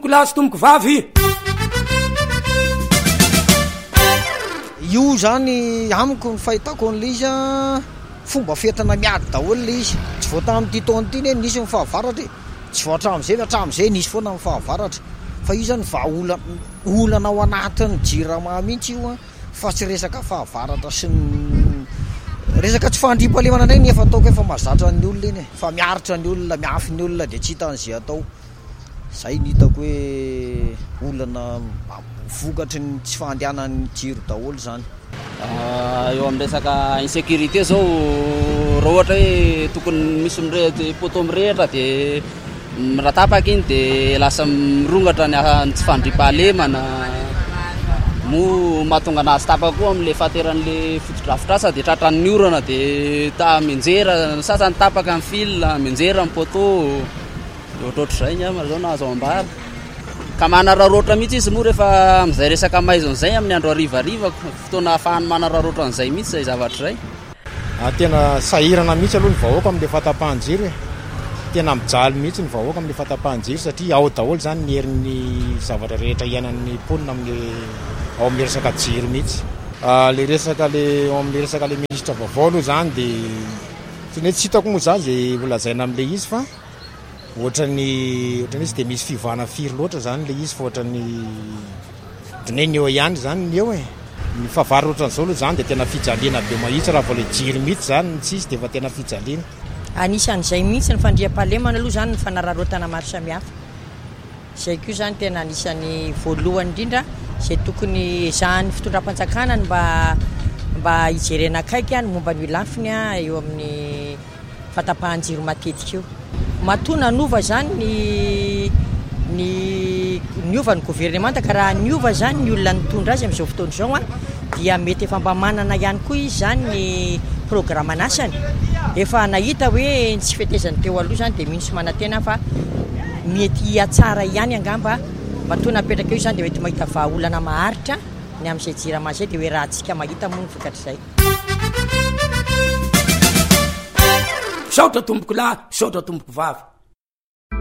tomboko lahy sy tomboko vavy. Io zany amiko ny fahitako an'le izy fomba fetana miady daholo le izy. Tsy voata amin'ity taona ity ne nisy mifahavaratra, tsy voatra hatramin'izay nisy foana mifahavaratra. Fa io zany olana ao anatin'ny jirama mihitsy io fa tsy resaka fahavaratra sy resaka tsy fandriam-pahalemana indray nefa ataoko efa mahazatra ny olona iny fa miaritra ny olona, miafy ny olona dia tsy hitan'izay atao. Zay ny hitako hoe olana vokatry ny tsy fandehanan'ny jiro daholo zany. Eo amin'ny resaka insécurité zao raha ohatra hoe tokony misy poto mirehatra dia miratapaka iny dia lasa mirongatra ny tsy fandriam-pahalemana mahatonga anazy tapaka koa amin'le fahateran'le fotodrafitrasa dia tratran'ny orana dia menjera sasany tapaka amin'ny fil menjera amin'ny poto ohatrohatr'izay ny amana zao na azo ambara ka manararoatra mihitsy izy moa rehefa amin'izay resaka maizon'izay amin'ny andro harivariva fotoana ahafahany manararoatra an'izay mihitsy izay zavatra izay. Tena sahirana mihitsy aloha ny vahoaka amin'le fahatapahan-jiro tena mijaly mihitsy ny vahoaka amin'le fahatapahan-jiro satria ao daholo zany ny herin'ny zavatra rehetra iainan'ny mponina ao amin'le resaka jiro mihitsy. Le resaka ao amin'le resaka le minisitra vaovao aloha zany dia tsy hitako moa zany izay volazaina amin'le izy fa ohatran'ny izy dia misy fivana firy loatra zany le izy fa ohatran'ny dineny eo ihany zany ny eo ny fahavary ohatran'izao aloha zany dia tena fijaliana be mahitsy raha vao le jiro mihitsy zany tsy izy dia efa tena fijaliana. Anisan'izay mihitsy ny fandriam-pahalemana aloha zany ny fanararotana maro samihafa. Izay koa zany tena anisan'ny voalohany indrindra izay tokony zahan'ny fitondram-panjakana mba hijerena akaiky ny momba ny lafiny eo amin'ny fahatapahan-jiro matetika io. Matona nova zany ny ova ny gouvernemanta ka raha ny ova zany ny olona nitondra azy amin'izao fotoana izao dia mety efa mba manana ihany koa izy zany ny programme anasany. Efa nahita hoe tsy fetezany teo aloha zany dia mihintsy manantena fa mety atsara ihany angamba matona apetraka eo zany dia mety mahita vahaolana maharitra ny amin'izay jirama izay dia hoe raha antsika mahita moa ny vokatr'izay. Saotra tomboko lahy, saotra tomboko vavy.